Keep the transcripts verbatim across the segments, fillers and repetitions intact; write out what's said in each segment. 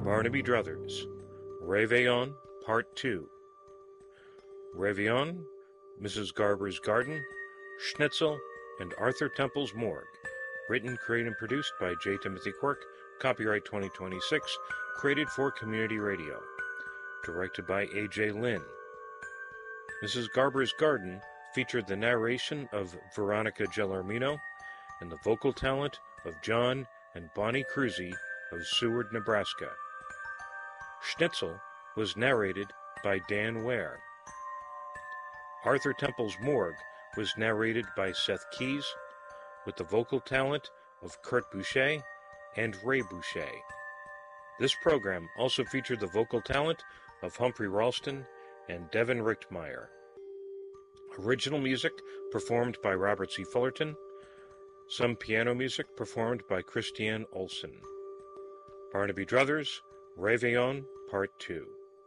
Barnaby Druthers, Réveillon, Part two. Réveillon, Missus Garber's Garden, Schnitzel, and Arthur Temple's Morgue. Written, created, and produced by J. Timothy Quirk. Copyright twenty twenty-six. Created for community radio. Directed by A J Lynn. Missus Garber's Garden featured the narration of Veronica Gelormino and the vocal talent of John and Bonnie Cruzy of Seward, Nebraska. Schnitzel was narrated by Dan Ware. Arthur Temple's Morgue was narrated by Seth Keys, with the vocal talent of Kurt Boucher and Ray Boucher. This program also featured the vocal talent of Humphrey Ralston and Devin Richtmeyer. Original music performed by Robert C. Fullerton. Some piano music performed by Christiane Olson. Barnaby Druthers, Réveillon, Part two.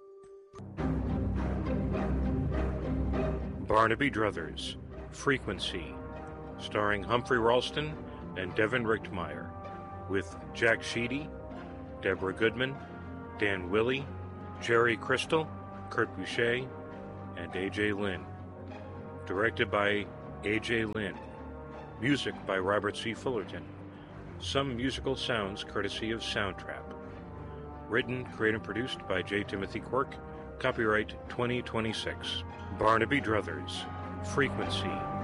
Barnaby Druthers, Frequency, starring Humphrey Ralston and Devin Richtmeyer, with Jack Sheedy, Deborah Goodman, Dan Willey, Jerry Crystal, Kurt Boucher, and A J Lynn. Directed by A J Lynn. Music by Robert C. Fullerton. Some musical sounds courtesy of Soundtrap. Written, created, and produced by J. Timothy Quirk. Copyright twenty twenty-six. Barnaby Druthers, Frequency.